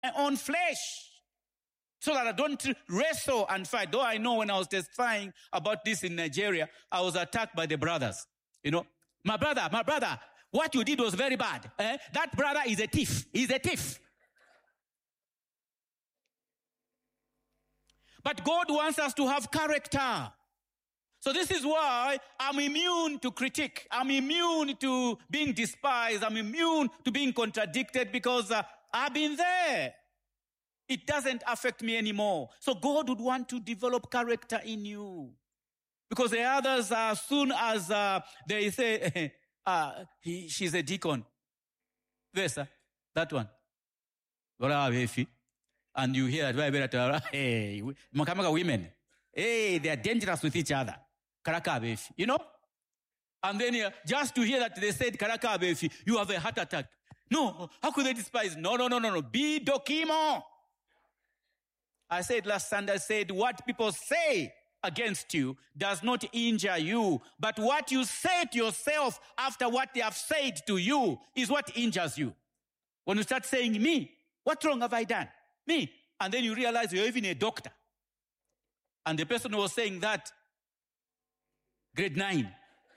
my own flesh, so that I don't wrestle and fight. Though I know when I was testifying about this in Nigeria, I was attacked by the brothers. My brother, what you did was very bad. That brother is a thief. He's a thief. But God wants us to have character. So this is why I'm immune to critique. I'm immune to being despised. I'm immune to being contradicted because I've been there. It doesn't affect me anymore. So God would want to develop character in you. Because the others, as soon as they say, she's a deacon. Vesa, that one. And you hear that, hey, women, hey, they are dangerous with each other. You know? And then just to hear that they said, you have a heart attack. No, how could they despise? No. Be dokimo. I said last Sunday, I said, what people say against you does not injure you, but what you say to yourself after what they have said to you is what injures you. When you start saying, me, what wrong have I done? Me. And then you realize you're even a doctor. And the person who was saying that, grade 9.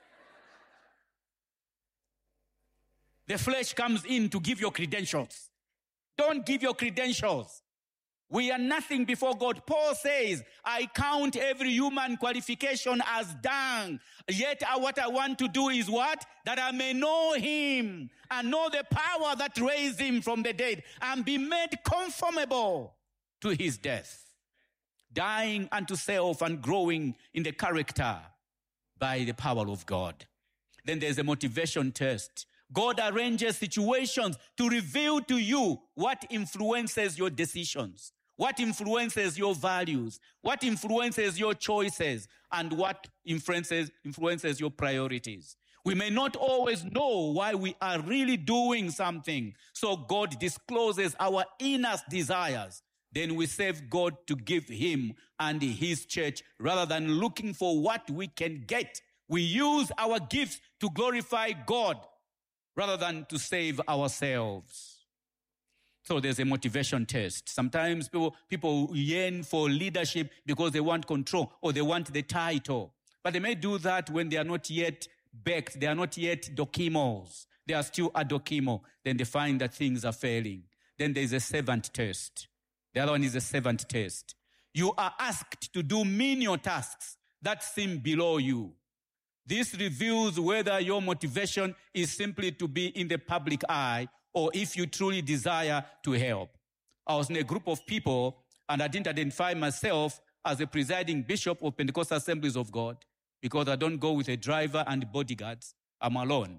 The flesh comes in to give your credentials. Don't give your credentials. We are nothing before God. Paul says, I count every human qualification as dung. Yet what I want to do is what? That I may know him and know the power that raised him from the dead and be made conformable to his death. Dying unto self and growing in the character by the power of God. Then there's a motivation test. God arranges situations to reveal to you what influences your decisions, what influences your values, what influences your choices, and what influences your priorities. We may not always know why we are really doing something, so God discloses our inner desires. Then we save God to give him and his church rather than looking for what we can get. We use our gifts to glorify God rather than to save ourselves. So there's a motivation test. Sometimes people yearn for leadership because they want control or they want the title. But they may do that when they are not yet baked. They are not yet dokimos. They are still a dokimo. Then they find that things are failing. Then there's a servant test. The other one is a servant test. You are asked to do menial tasks that seem below you. This reveals whether your motivation is simply to be in the public eye or if you truly desire to help. I was in a group of people and I didn't identify myself as a presiding bishop of Pentecostal Assemblies of God because I don't go with a driver and bodyguards. I'm alone.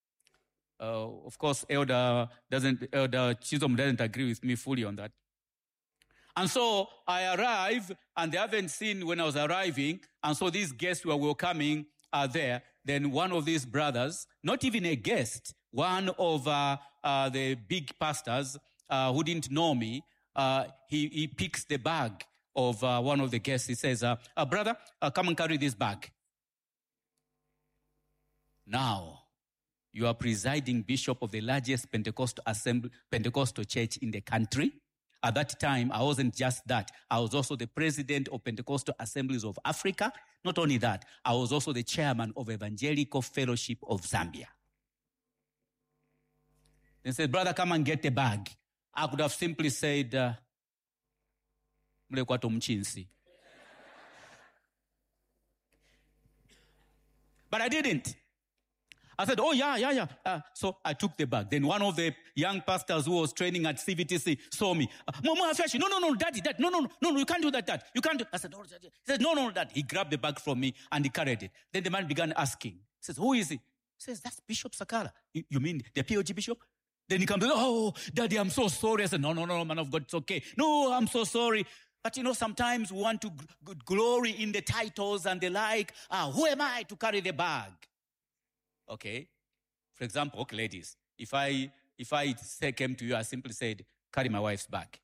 Of course, Elder Chisholm doesn't agree with me fully on that. And so I arrive and they haven't seen when I was arriving. And so these guests who are welcoming are there. Then one of these brothers, not even a guest, one of the big pastors who didn't know me, he picks the bag of one of the guests. He says, brother, come and carry this bag. Now, you are presiding bishop of the largest Pentecostal church in the country. At that time, I wasn't just that. I was also the president of Pentecostal Assemblies of Africa. Not only that, I was also the chairman of Evangelical Fellowship of Zambia. They said, brother, come and get the bag. I could have simply said, Mlekwato mchinsi. But I didn't. I said, oh, yeah. So I took the bag. Then one of the young pastors who was training at CVTC saw me. No, daddy, no, you can't do that, dad. You can't do. I said, oh, daddy. He said, no, dad. He grabbed the bag from me and he carried it. Then the man began asking. He says, who is he? He says, that's Bishop Sakala. You mean the POG bishop? Then he comes, oh, daddy, I'm so sorry. I said, no, man of God, it's okay. No, I'm so sorry. But sometimes we want to glory in the titles and the like. Who am I to carry the bag? Okay. For example, okay, ladies, if I came to you, I simply said, carry my wife's bag.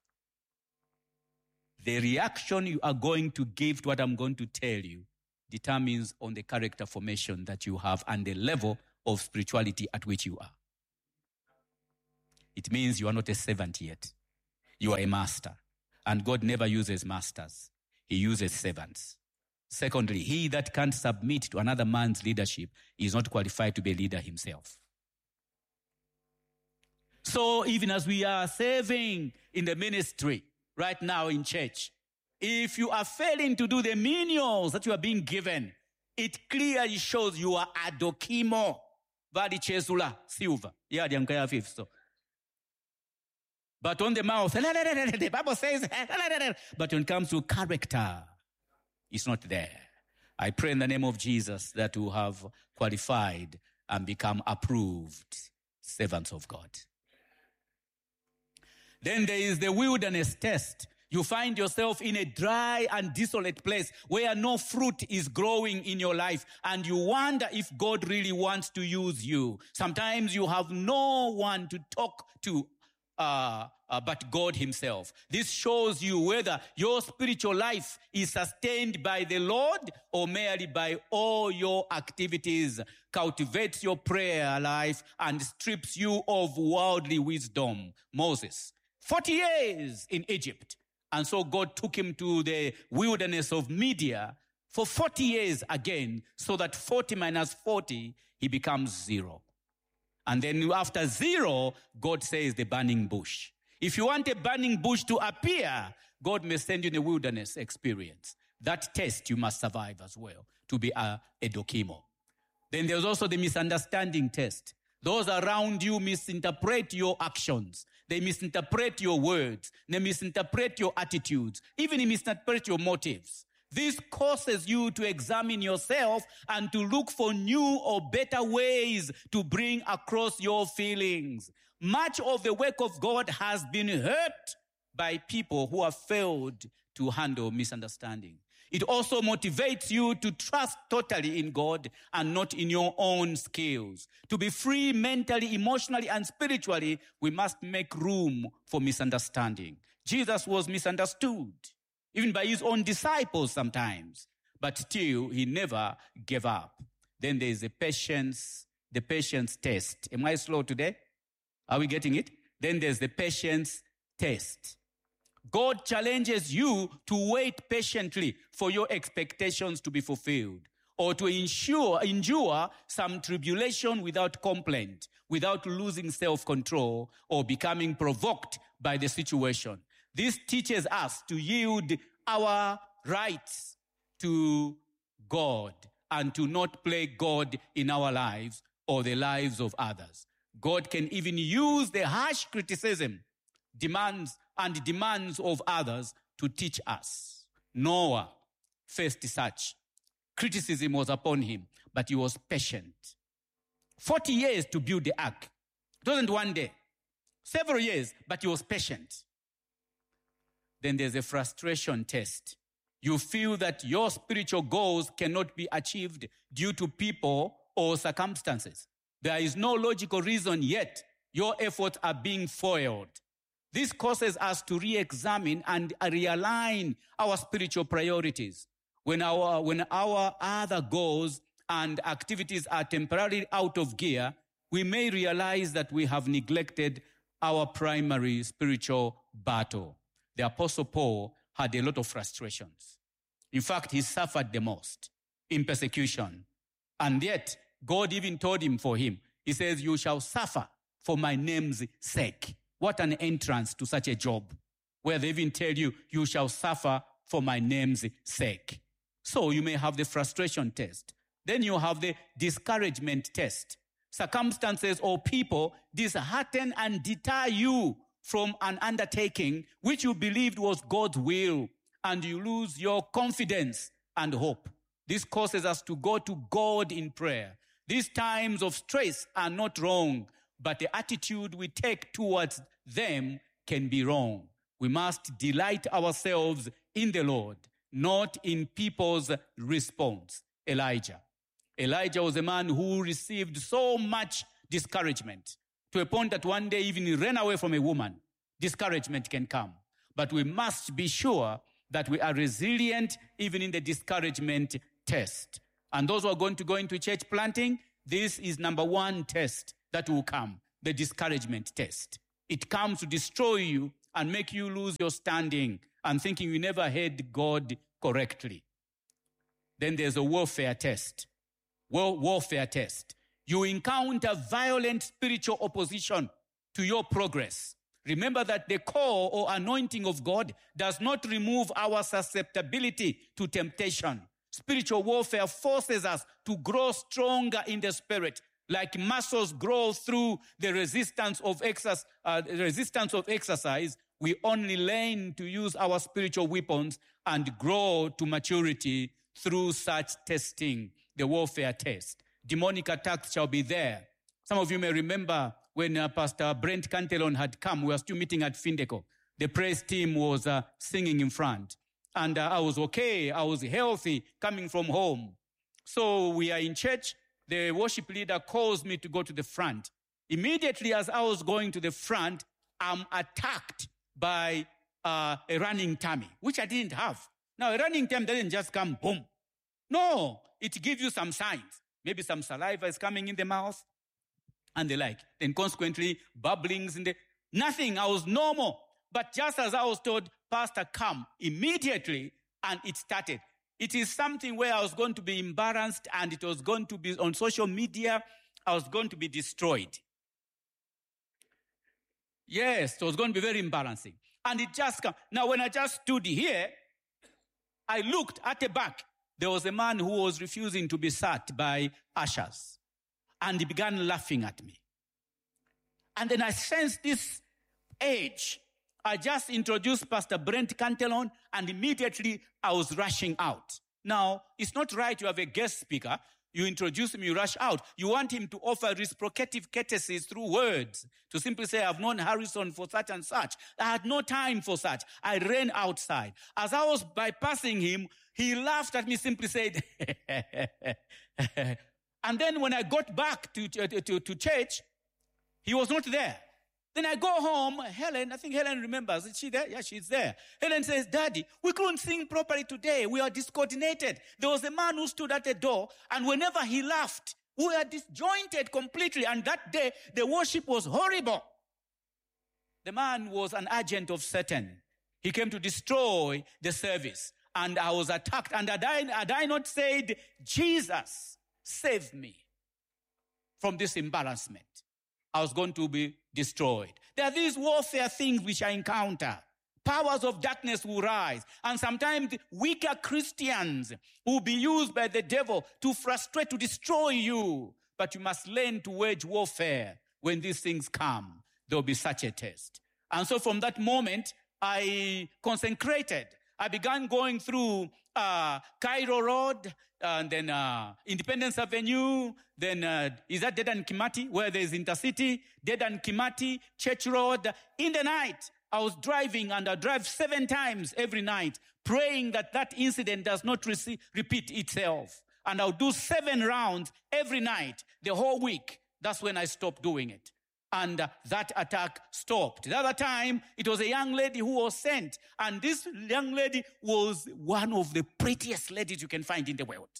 The reaction you are going to give to what I'm going to tell you determines on the character formation that you have and the level of spirituality at which you are. It means you are not a servant yet. You are a master. And God never uses masters. He uses servants. Secondly, he that can't submit to another man's leadership is not qualified to be a leader himself. So even as we are serving in the ministry right now in church, if you are failing to do the menials that you are being given, it clearly shows you are adokimo. Vali chesula silver. Yeah, the fifth. So. But on the mouth, the Bible says, but when it comes to character, it's not there. I pray in the name of Jesus that you have qualified and become approved servants of God. Then there is the wilderness test. You find yourself in a dry and desolate place where no fruit is growing in your life, and you wonder if God really wants to use you. Sometimes you have no one to talk to but God himself. This shows you whether your spiritual life is sustained by the Lord or merely by all your activities, cultivates your prayer life, and strips you of worldly wisdom. Moses, 40 years in Egypt. And so God took him to the wilderness of Media for 40 years again, so that 40 minus 40, he becomes 0. And then after 0, God says the burning bush. If you want a burning bush to appear, God may send you in a wilderness experience. That test you must survive as well to be a dokimo. Then there's also the misunderstanding test. Those around you misinterpret your actions. They misinterpret your words. They misinterpret your attitudes. Even misinterpret your motives. This causes you to examine yourself and to look for new or better ways to bring across your feelings. Much of the work of God has been hurt by people who have failed to handle misunderstanding. It also motivates you to trust totally in God and not in your own skills. To be free mentally, emotionally, and spiritually, we must make room for misunderstanding. Jesus was misunderstood, even by his own disciples sometimes, but still he never gave up. Then there is the patience test. Am I slow today? Are we getting it? Then there's the patience test. God challenges you to wait patiently for your expectations to be fulfilled, or to endure some tribulation without complaint, without losing self-control or becoming provoked by the situation. This teaches us to yield our rights to God and to not play God in our lives or the lives of others. God can even use the harsh criticism, demands of others to teach us. Noah faced such. Criticism was upon him, but he was patient. 40 years to build the ark. It wasn't one day. Several years, but he was patient. Then there's a frustration test. You feel that your spiritual goals cannot be achieved due to people or circumstances. There is no logical reason, yet your efforts are being foiled. This causes us to re-examine and realign our spiritual priorities. When our other goals and activities are temporarily out of gear, we may realize that we have neglected our primary spiritual battle. The Apostle Paul had a lot of frustrations. In fact, he suffered the most in persecution. And yet, God even told him for him. He says, you shall suffer for my name's sake. What an entrance to such a job, where they even tell you, you shall suffer for my name's sake. So you may have the frustration test. Then you have the discouragement test. Circumstances or people dishearten and deter you from an undertaking which you believed was God's will, and you lose your confidence and hope. This causes us to go to God in prayer. These times of stress are not wrong, but the attitude we take towards them can be wrong. We must delight ourselves in the Lord, not in people's response. Elijah was a man who received so much discouragement, to a point that one day even he ran away from a woman. Discouragement can come. But we must be sure that we are resilient even in the discouragement test. And those who are going to go into church planting, this is number one test that will come, the discouragement test. It comes to destroy you and make you lose your standing and thinking you never heard God correctly. Then there's a warfare test. Warfare test. You encounter violent spiritual opposition to your progress. Remember that the call or anointing of God does not remove our susceptibility to temptation. Spiritual warfare forces us to grow stronger in the spirit, like muscles grow through the resistance of exercise. We only learn to use our spiritual weapons and grow to maturity through such testing, the warfare test. Demonic attacks shall be there. Some of you may remember when Pastor Brent Cantillon had come. We were still meeting at Findeco. The praise team was singing in front. And I was okay. I was healthy coming from home. So we are in church. The worship leader calls me to go to the front. Immediately as I was going to the front, I'm attacked by a running tummy, which I didn't have. Now, a running tummy doesn't just come, boom. No, it gives you some signs. Maybe some saliva is coming in the mouth and the like. Then consequently, bubblings in the... Nothing, I was normal. But just as I was told, Pastor, come immediately, and it started. It is something where I was going to be embarrassed and it was going to be on social media. I was going to be destroyed. Yes, it was going to be very embarrassing. And it just came. Now, when I just stood here, I looked at the back. There was a man who was refusing to be sat by ushers. And he began laughing at me. And then I sensed this edge. I just introduced Pastor Brent Cantillon, and immediately I was rushing out. Now, it's not right you have a guest speaker. You introduce him, you rush out. You want him to offer reciprocative courtesies through words. To simply say, I've known Harrison for such and such. I had no time for such. I ran outside. As I was bypassing him, he laughed at me, simply said, and then when I got back to church, he was not there. Then I go home, Helen, I think Helen remembers. Is she there? Yeah, she's there. Helen says, Daddy, we couldn't sing properly today. We are discoordinated. There was a man who stood at the door, and whenever he laughed, we were disjointed completely. And that day, the worship was horrible. The man was an agent of Satan. He came to destroy the service. And I was attacked. And had I not said, Jesus, save me from this embarrassment, I was going to be destroyed. There are these warfare things which I encounter. Powers of darkness will rise. And sometimes weaker Christians will be used by the devil to frustrate, to destroy you. But you must learn to wage warfare. When these things come, there will be such a test. And so from that moment, I consecrated. I began going through Cairo Road, and then Independence Avenue, then is that Dedan Kimati, where there's Intercity, Dedan Kimati, Church Road. In the night, I was driving, and I drive 7 times every night, praying that that incident does not repeat itself. And I'll do 7 rounds every night, the whole week. That's when I stopped doing it. And that attack stopped. The other time, it was a young lady who was sent. And this young lady was one of the prettiest ladies you can find in the world.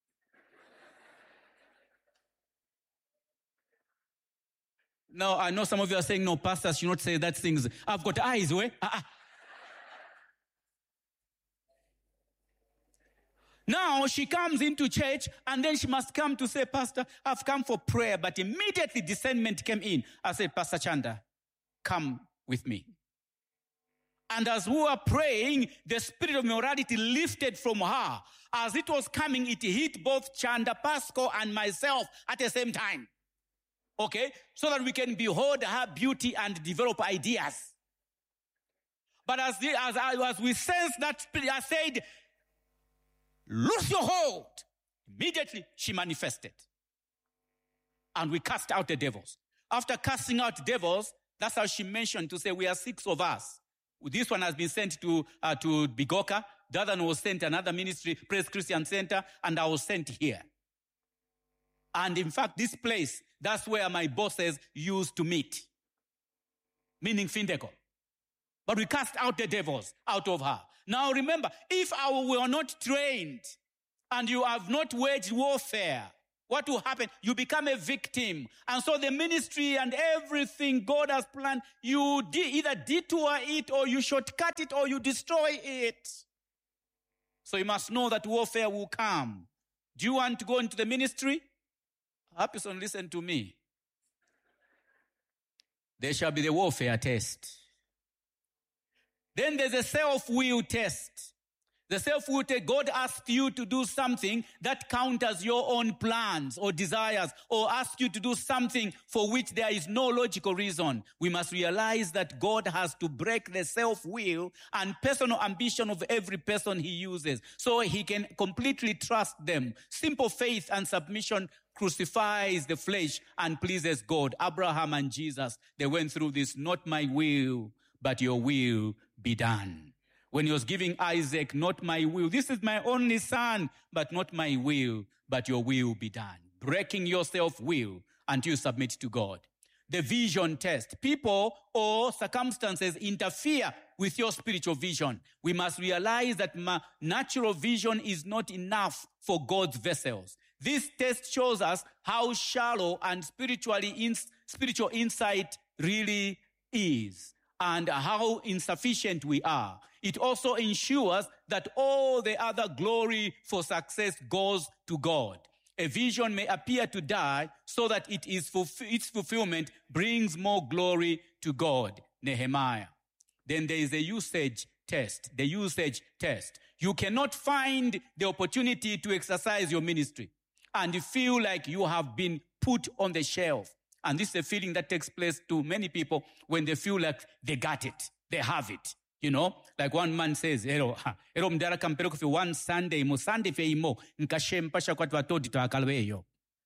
Now, I know some of you are saying, no, pastors should not say that things. I've got eyes, weh? Now she comes into church and then she must come to say, Pastor, I've come for prayer. But immediately discernment came in. I said, Pastor Chanda, come with me. And as we were praying, the spirit of morality lifted from her. As it was coming, it hit both Chanda Pasco and myself at the same time. Okay? So that we can behold her beauty and develop ideas. But as we sensed that spirit, I said, loose your hold. Immediately, she manifested. And we cast out the devils. After casting out devils, that's how she mentioned to say, we are 6 of us. This one has been sent to Bigoka. The other one was sent to another ministry, Praise Christian Center, and I was sent here. And in fact, this place, that's where my bosses used to meet. Meaning Findeco. But we cast out the devils out of her. Now remember, if we were not trained and you have not waged warfare, what will happen? You become a victim. And so the ministry and everything God has planned, you either detour it or you shortcut it or you destroy it. So you must know that warfare will come. Do you want to go into the ministry? Happy son, listen to me. There shall be the warfare test. Then there's a self-will test. The self-will test, God asked you to do something that counters your own plans or desires, or ask you to do something for which there is no logical reason. We must realize that God has to break the self-will and personal ambition of every person he uses, so he can completely trust them. Simple faith and submission crucifies the flesh and pleases God. Abraham and Jesus, they went through this, not my will, but your will be done. When he was giving Isaac, not my will. This is my only son, but not my will, but your will be done. Breaking your self-will until you submit to God. The vision test. People or circumstances interfere with your spiritual vision. We must realize that natural vision is not enough for God's vessels. This test shows us how shallow and spiritual insight really is, and how insufficient we are. It also ensures that all the other glory for success goes to God. A vision may appear to die so that its fulfillment brings more glory to God. Nehemiah. Then there is a usage test. The usage test. You cannot find the opportunity to exercise your ministry and you feel like you have been put on the shelf. And this is a feeling that takes place to many people when they feel like they got it. They have it. You know, like one man says, ero mdara kampero kufi one Sunday mo Sunday fe imo nkashempasha kwa watodi to akalweyo.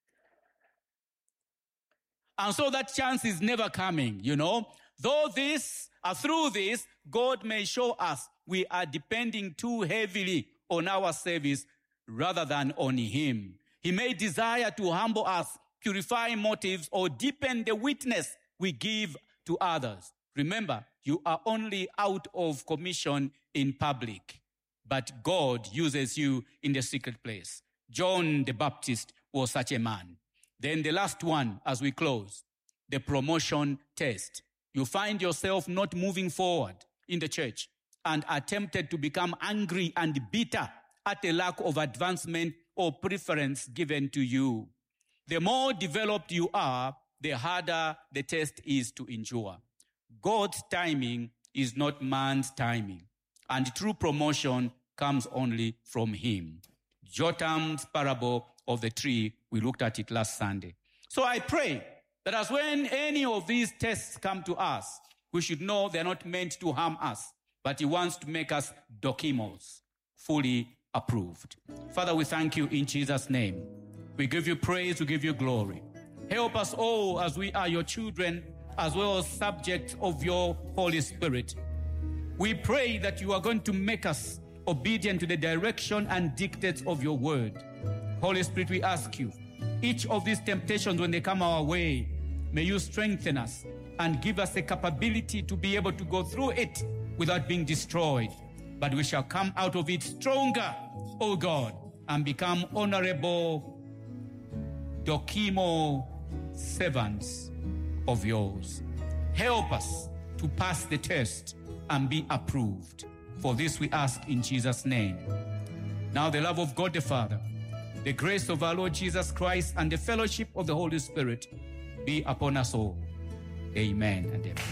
And so that chance is never coming, you know. Through this, God may show us we are depending too heavily on our service rather than on him. He may desire to humble us, purify motives, or deepen the witness we give to others. Remember, you are only out of commission in public, but God uses you in the secret place. John the Baptist was such a man. Then the last one, as we close, the promotion test. You find yourself not moving forward in the church and are tempted to become angry and bitter at a lack of advancement or preference given to you. The more developed you are, the harder the test is to endure. God's timing is not man's timing, and true promotion comes only from him. Jotham's parable of the tree, we looked at it last Sunday. So I pray that as when any of these tests come to us, we should know they're not meant to harm us, but he wants to make us dokimos, fully approved. Father, we thank you in Jesus' name. We give you praise, we give you glory. Help us all as we are your children, as well as subjects of your Holy Spirit. We pray that you are going to make us obedient to the direction and dictates of your word. Holy Spirit, we ask you, each of these temptations when they come our way, may you strengthen us and give us the capability to be able to go through it without being destroyed. But we shall come out of it stronger, O God, and become honorable Dokimo servants of yours. Help us to pass the test and be approved. For this we ask in Jesus' name. Now the love of God the Father, the grace of our Lord Jesus Christ, and the fellowship of the Holy Spirit be upon us all. Amen and amen.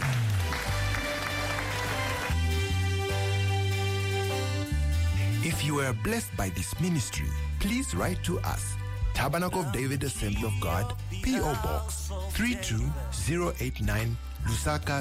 If you were blessed by this ministry, please write to us. Tabernacle of David Assembly of God, P.O. Box 32089, Lusaka,